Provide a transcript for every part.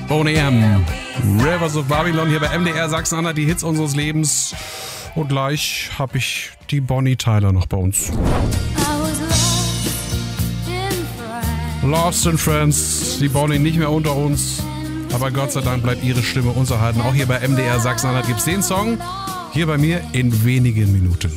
Boney M. Rivers of Babylon hier bei MDR Sachsen-Anhalt, die Hits unseres Lebens. Und gleich habe ich die Bonnie Tyler noch bei uns. Lost in Friends, die Bonnie nicht mehr unter uns. Aber Gott sei Dank bleibt ihre Stimme uns erhalten. Auch hier bei MDR Sachsen-Anhalt gibt es den Song. Hier bei mir in wenigen Minuten.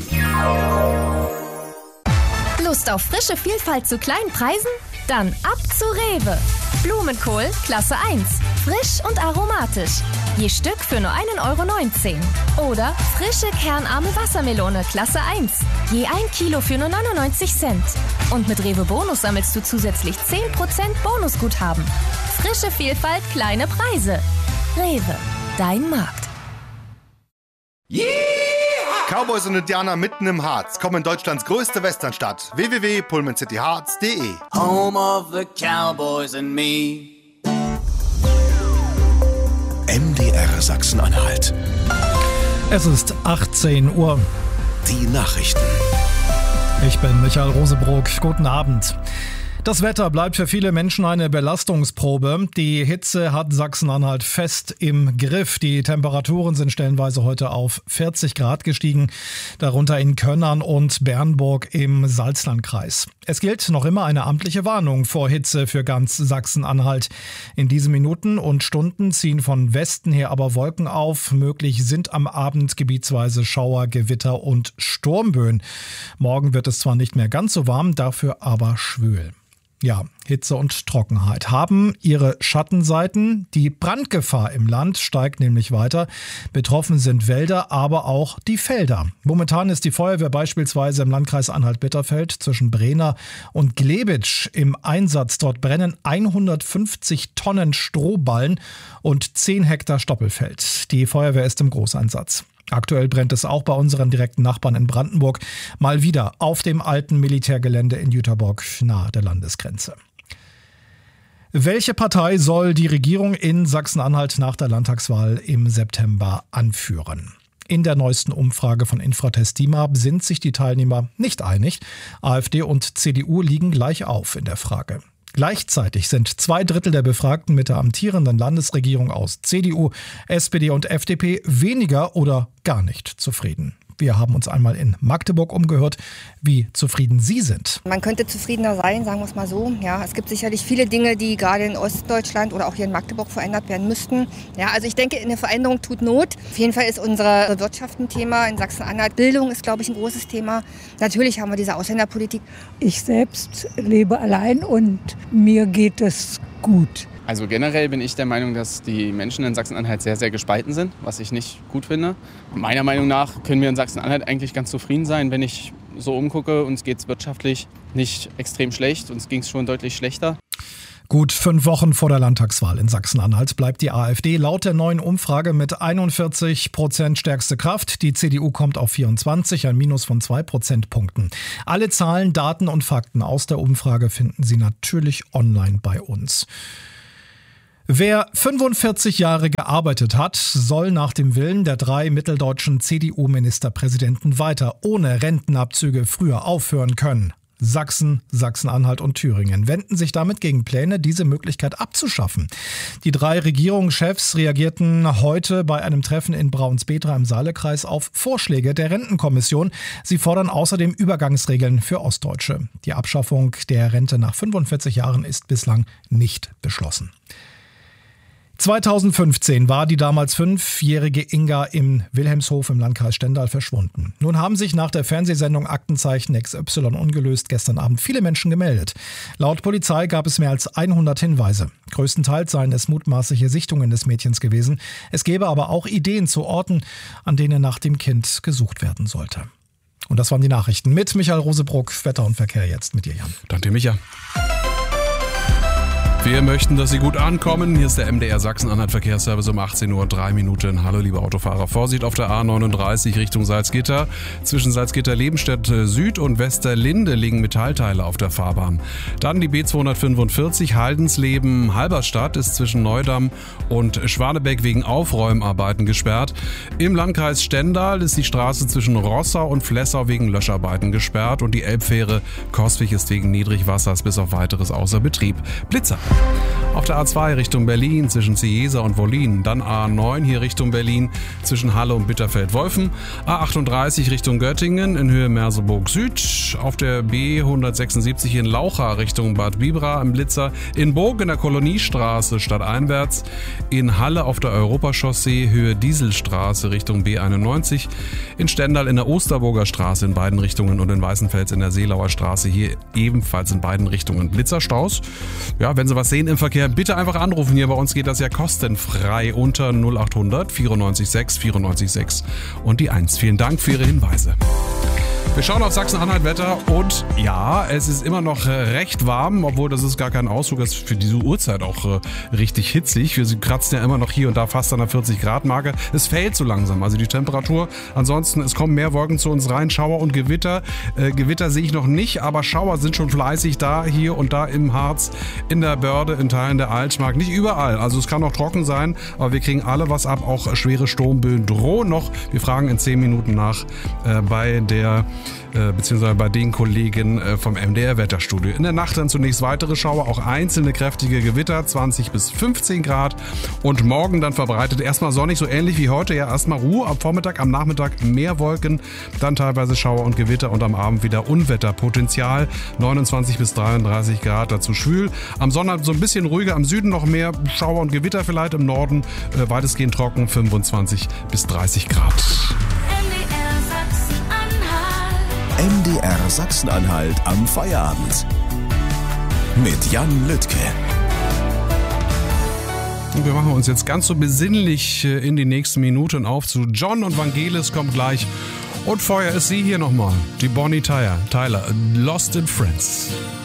Lust auf frische Vielfalt zu kleinen Preisen? Dann ab zu Rewe. Blumenkohl Klasse 1. Frisch und aromatisch. Je Stück für nur 1,19 €. Oder frische kernarme Wassermelone Klasse 1. Je 1 Kilo für nur 99 Cent. Und mit Rewe Bonus sammelst du zusätzlich 10% Bonusguthaben. Frische Vielfalt, kleine Preise. Rewe, dein Markt. Yeah! Cowboys und Indianer mitten im Harz kommen in Deutschlands größte Westernstadt. www.pullmancityharz.de. Home of the Cowboys and me. MDR Sachsen-Anhalt. Es ist 18 Uhr. Die Nachrichten. Ich bin Michael Rosebrock. Guten Abend. Das Wetter bleibt für viele Menschen eine Belastungsprobe. Die Hitze hat Sachsen-Anhalt fest im Griff. Die Temperaturen sind stellenweise heute auf 40 Grad gestiegen, darunter in Könnern und Bernburg im Salzlandkreis. Es gilt noch immer eine amtliche Warnung vor Hitze für ganz Sachsen-Anhalt. In diesen Minuten und Stunden ziehen von Westen her aber Wolken auf. Möglich sind am Abend gebietsweise Schauer, Gewitter und Sturmböen. Morgen wird es zwar nicht mehr ganz so warm, dafür aber schwül. Ja, Hitze und Trockenheit haben ihre Schattenseiten. Die Brandgefahr im Land steigt nämlich weiter. Betroffen sind Wälder, aber auch die Felder. Momentan ist die Feuerwehr beispielsweise im Landkreis Anhalt-Bitterfeld zwischen Brehna und Glebitsch im Einsatz. Dort brennen 150 Tonnen Strohballen und 10 Hektar Stoppelfeld. Die Feuerwehr ist im Großeinsatz. Aktuell brennt es auch bei unseren direkten Nachbarn in Brandenburg, mal wieder auf dem alten Militärgelände in Jüterbock nahe der Landesgrenze. Welche Partei soll die Regierung in Sachsen-Anhalt nach der Landtagswahl im September anführen? In der neuesten Umfrage von Infratest DIMAP sind sich die Teilnehmer nicht einig. AfD und CDU liegen gleich auf in der Frage. Gleichzeitig sind 2/3 der Befragten mit der amtierenden Landesregierung aus CDU, SPD und FDP weniger oder gar nicht zufrieden. Wir haben uns einmal in Magdeburg umgehört, wie zufrieden Sie sind. Man könnte zufriedener sein, sagen wir es mal so. Ja, es gibt sicherlich viele Dinge, die gerade in Ostdeutschland oder auch hier in Magdeburg verändert werden müssten. Ja, also ich denke, eine Veränderung tut Not. Auf jeden Fall ist unsere Wirtschaft ein Thema in Sachsen-Anhalt. Bildung ist, glaube ich, ein großes Thema. Natürlich haben wir diese Ausländerpolitik. Ich selbst lebe allein und mir geht es gut. Also generell bin ich der Meinung, dass die Menschen in Sachsen-Anhalt sehr, sehr gespalten sind, was ich nicht gut finde. Meiner Meinung nach können wir in Sachsen-Anhalt eigentlich ganz zufrieden sein, wenn ich so umgucke. Uns geht es wirtschaftlich nicht extrem schlecht, uns ging es schon deutlich schlechter. Gut 5 Wochen vor der Landtagswahl in Sachsen-Anhalt bleibt die AfD laut der neuen Umfrage mit 41% stärkste Kraft. Die CDU kommt auf 24, ein Minus von 2 Prozentpunkten. Alle Zahlen, Daten und Fakten aus der Umfrage finden Sie natürlich online bei uns. Wer 45 Jahre gearbeitet hat, soll nach dem Willen der 3 mitteldeutschen CDU-Ministerpräsidenten weiter ohne Rentenabzüge früher aufhören können. Sachsen, Sachsen-Anhalt und Thüringen wenden sich damit gegen Pläne, diese Möglichkeit abzuschaffen. Die 3 Regierungschefs reagierten heute bei einem Treffen in Braunsbedra im Saalekreis auf Vorschläge der Rentenkommission. Sie fordern außerdem Übergangsregeln für Ostdeutsche. Die Abschaffung der Rente nach 45 Jahren ist bislang nicht beschlossen. 2015 war die damals 5-jährige Inga im Wilhelmshof im Landkreis Stendal verschwunden. Nun haben sich nach der Fernsehsendung Aktenzeichen XY ungelöst gestern Abend viele Menschen gemeldet. Laut Polizei gab es mehr als 100 Hinweise. Größtenteils seien es mutmaßliche Sichtungen des Mädchens gewesen. Es gäbe aber auch Ideen zu Orten, an denen nach dem Kind gesucht werden sollte. Und das waren die Nachrichten mit Michael Rosebrock. Wetter und Verkehr jetzt mit dir, Jan. Danke, Micha. Wir möchten, dass Sie gut ankommen. Hier ist der MDR Sachsen-Anhalt Verkehrsservice um 18:03 Uhr. Hallo, liebe Autofahrer. Vorsicht auf der A39 Richtung Salzgitter. Zwischen Salzgitter-Lebenstedt Süd und Westerlinde liegen Metallteile auf der Fahrbahn. Dann die B245 Haldensleben-Halberstadt ist zwischen Neudamm und Schwanebeck wegen Aufräumarbeiten gesperrt. Im Landkreis Stendal ist die Straße zwischen Rossau und Flessau wegen Löscharbeiten gesperrt. Und die Elbfähre Coswig ist wegen Niedrigwassers bis auf weiteres außer Betrieb. Blitzer. Auf der A2 Richtung Berlin zwischen Cieza und Wollin, dann A9 hier Richtung Berlin zwischen Halle und Bitterfeld-Wolfen, A38 Richtung Göttingen in Höhe Merseburg Süd, auf der B176 in Laucha Richtung Bad Bibra im Blitzer, in Burg in der Koloniestraße stadteinwärts, in Halle auf der Europachaussee Höhe Dieselstraße Richtung B91, in Stendal in der Osterburger Straße in beiden Richtungen und in Weißenfels in der Seelauer Straße hier ebenfalls in beiden Richtungen Blitzerstaus. Ja, wenn Sie was sehen im Verkehr, bitte einfach anrufen. Hier bei uns geht das ja kostenfrei unter 0800 94 6 94 6 und die 1. Vielen Dank für Ihre Hinweise. Wir schauen auf Sachsen-Anhalt Wetter und ja, es ist immer noch recht warm, obwohl das ist gar kein Ausdruck, das ist für diese Uhrzeit auch richtig hitzig. Wir kratzen ja immer noch hier und da fast an der 40-Grad-Marke. Es fällt so langsam, also die Temperatur. Ansonsten, es kommen mehr Wolken zu uns rein, Schauer und Gewitter. Gewitter sehe ich noch nicht, aber Schauer sind schon fleißig da, hier und da im Harz, in der Börde, in Teilen der Altmark. Nicht überall, also es kann auch trocken sein, aber wir kriegen alle was ab, auch schwere Sturmböen drohen noch. Wir fragen in 10 Minuten nach beziehungsweise bei den Kollegen vom MDR Wetterstudio. In der Nacht dann zunächst weitere Schauer, auch einzelne kräftige Gewitter, 20 bis 15 Grad und morgen dann verbreitet erstmal sonnig, so ähnlich wie heute, ja erstmal Ruhe, am Vormittag, am Nachmittag mehr Wolken, dann teilweise Schauer und Gewitter und am Abend wieder Unwetterpotenzial, 29 bis 33 Grad, dazu schwül. Am Sonntag so ein bisschen ruhiger, am Süden noch mehr Schauer und Gewitter vielleicht, im Norden weitestgehend trocken, 25 bis 30 Grad. MDR Sachsen-Anhalt am Feierabend. Mit Jan Lüttke. Und wir machen uns jetzt ganz so besinnlich in die nächsten Minuten auf zu John und Vangelis kommt gleich. Und vorher ist sie hier nochmal, die Bonnie Tyler, Lost in Friends.